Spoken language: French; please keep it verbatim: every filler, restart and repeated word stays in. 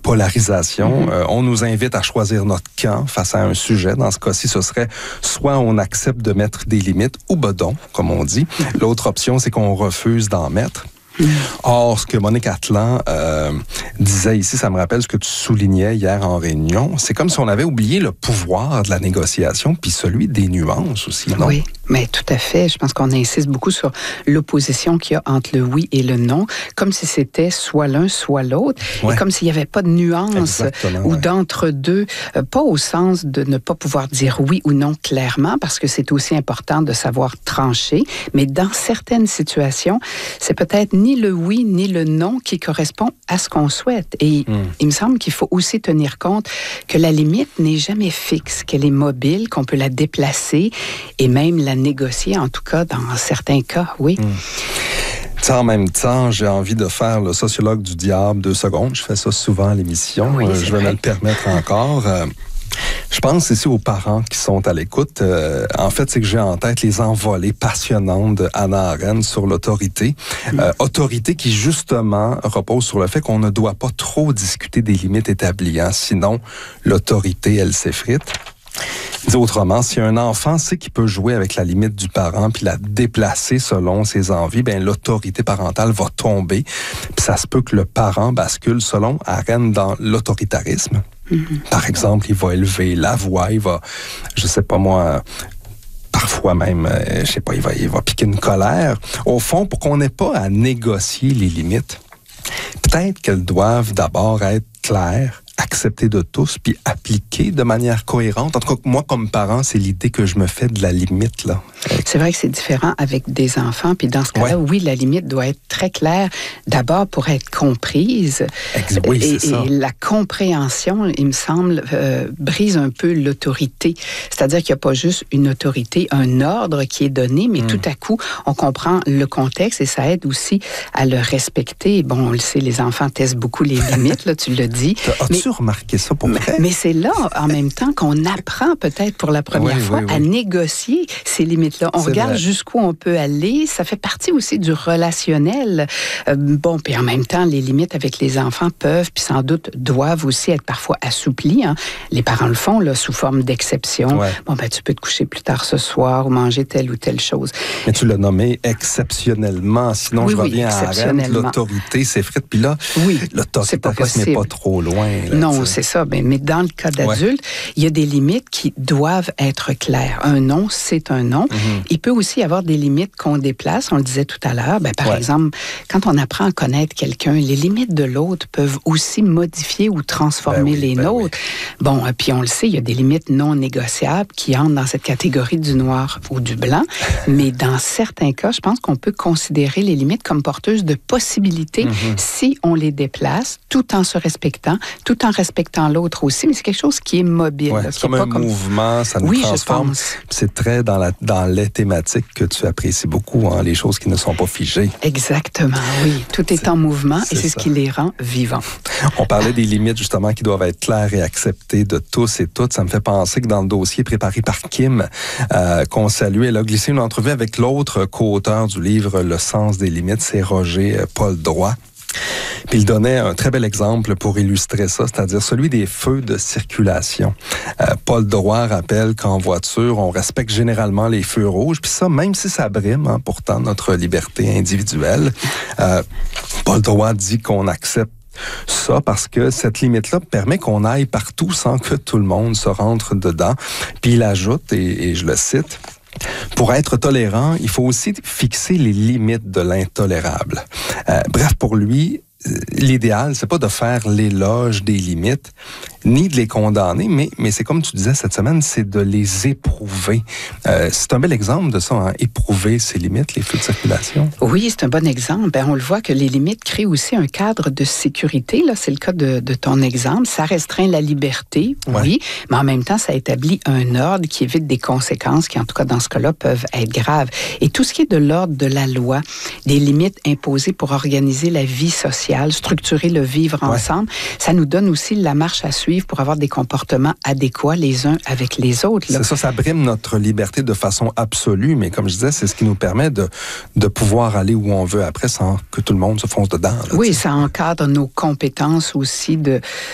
polarisation. Mm-hmm. Euh, on nous invite à choisir notre camp face à un sujet. Dans ce cas-ci, ce serait soit on accepte de mettre des limites ou bedon, comme on dit. Mm-hmm. L'autre option, c'est qu'on refuse d'en mettre. Mmh. Or, ce que Monique Atlan euh, disait ici, ça me rappelle ce que tu soulignais hier en réunion, c'est comme si on avait oublié le pouvoir de la négociation, puis celui des nuances aussi, non? Oui, mais tout à fait. Je pense qu'on insiste beaucoup sur l'opposition qu'il y a entre le oui et le non, comme si c'était soit l'un, soit l'autre, ouais. Et comme s'il n'y avait pas de nuance Exactement, ou ouais. d'entre-deux, euh, pas au sens de ne pas pouvoir dire oui ou non clairement, parce que c'est aussi important de savoir trancher, mais dans certaines situations, c'est peut-être ni le oui ni le non qui correspond à ce qu'on souhaite. Et mm. il me semble qu'il faut aussi tenir compte que la limite n'est jamais fixe, qu'elle est mobile, qu'on peut la déplacer et même la négocier, en tout cas dans certains cas, oui. Mm. En même temps, j'ai envie de faire le sociologue du diable deux secondes. Je fais ça souvent à l'émission. Oui, euh, je vais vrai. me le permettre encore. Euh, Je pense ici aux parents qui sont à l'écoute. Euh, en fait, c'est que j'ai en tête les envolées passionnantes de Hannah Arendt sur l'autorité. Mmh. Euh, autorité qui, justement, repose sur le fait qu'on ne doit pas trop discuter des limites établies. Hein, sinon, l'autorité, elle s'effrite. Dit autrement, si un enfant sait qu'il peut jouer avec la limite du parent puis la déplacer selon ses envies, ben l'autorité parentale va tomber. Puis ça se peut que le parent bascule, selon Arendt, dans l'autoritarisme. Mm-hmm. Par exemple, il va élever la voix, il va, je sais pas moi, parfois même, euh, je sais pas, il va, il va piquer une colère. Au fond, pour qu'on n'ait pas à négocier les limites, peut-être qu'elles doivent d'abord être claires, acceptées de tous, puis appliquées de manière cohérente. En tout cas, moi, comme parent, c'est l'idée que je me fais de la limite, là. C'est vrai que c'est différent avec des enfants, puis dans ce cas-là, ouais. oui, la limite doit être très claire, d'abord pour être comprise. Ex- oui, et, c'est ça. Et la compréhension, il me semble, euh, brise un peu l'autorité. C'est-à-dire qu'il n'y a pas juste une autorité, un ordre qui est donné, mais mm. tout à coup, on comprend le contexte et ça aide aussi à le respecter. Bon, on le sait, les enfants testent beaucoup les limites, là, tu l'as dit. As-tu remarqué ça pour vrai? Mais c'est là, en même temps, qu'on apprend peut-être pour la première oui, fois oui, oui. à négocier ces limites-là. On c'est regarde vrai. Jusqu'où on peut aller. Ça fait partie aussi du relationnel. Euh, bon, puis en même temps, les limites avec les enfants peuvent, puis sans doute doivent aussi être parfois assouplies. Hein. Les parents le font là, sous forme d'exception. Ouais. Bon, ben tu peux te coucher plus tard ce soir ou manger telle ou telle chose. Mais tu l'as nommé exceptionnellement. Sinon, oui, je reviens oui, à Arendt, l'autorité s'effrite. Puis là, oui, l'autoritarisme n'est pas, pas trop loin. Là, non, t'sais. c'est ça. Mais, mais dans le cas d'adulte, ouais. il y a des limites qui doivent être claires. Un non, c'est un non. Mm-hmm. Il peut aussi y avoir des limites qu'on déplace. On le disait tout à l'heure. Ben, par ouais. exemple, quand on apprend à connaître quelqu'un, les limites de l'autre peuvent aussi modifier ou transformer ben oui, les ben nôtres. Oui. Bon, puis on le sait, il y a des limites non négociables qui entrent dans cette catégorie du noir ou du blanc. Mais dans certains cas, je pense qu'on peut considérer les limites comme porteuses de possibilités mm-hmm. si on les déplace, tout en se respectant, tout en respectant l'autre aussi. Mais c'est quelque chose qui est mobile. Ouais, là, c'est comme un comme... mouvement, ça nous oui, transforme. Je pense. C'est très dans, la, dans les thématiques que tu apprécies beaucoup, hein, les choses qui ne sont pas figées. Exactement, oui. Tout est, est en mouvement c'est et c'est ça. Ce qui les rend vivants. On parlait des limites, justement, qui doivent être claires et acceptées de tous et toutes. Ça me fait penser que dans le dossier préparé par Kim, euh, qu'on salue, elle a glissé une entrevue avec l'autre co-auteur du livre « Le sens des limites », c'est Roger Paul Droit. Puis il donnait un très bel exemple pour illustrer ça, c'est-à-dire celui des feux de circulation. Euh, Paul Droit rappelle qu'en voiture, on respecte généralement les feux rouges, puis ça, même si ça brime, hein, pourtant, notre liberté individuelle. Euh, Paul Droit dit qu'on accepte ça parce que cette limite-là permet qu'on aille partout sans que tout le monde se rentre dedans. Puis il ajoute, et, et je le cite, « Pour être tolérant, il faut aussi fixer les limites de l'intolérable. Euh, » Bref, pour lui, l'idéal, c'est pas de faire l'éloge des limites, ni de les condamner, mais, mais c'est comme tu disais cette semaine, c'est de les éprouver. Euh, c'est un bel exemple de ça, hein, éprouver ses limites, les feux de circulation. Oui, c'est un bon exemple. Ben, on le voit que les limites créent aussi un cadre de sécurité. Là, c'est le cas de, de ton exemple. Ça restreint la liberté, ouais. oui, mais en même temps, ça établit un ordre qui évite des conséquences qui, en tout cas, dans ce cas-là, peuvent être graves. Et tout ce qui est de l'ordre de la loi, des limites imposées pour organiser la vie sociale, structurer le vivre ouais. ensemble, ça nous donne aussi la marche à suivre pour avoir des comportements adéquats les uns avec les autres. Là. C'est ça, ça brime notre liberté de façon absolue, mais comme je disais, c'est ce qui nous permet de, de pouvoir aller où on veut après sans que tout le monde se fonce dedans. Là, oui, t'sais. Ça encadre nos compétences aussi de,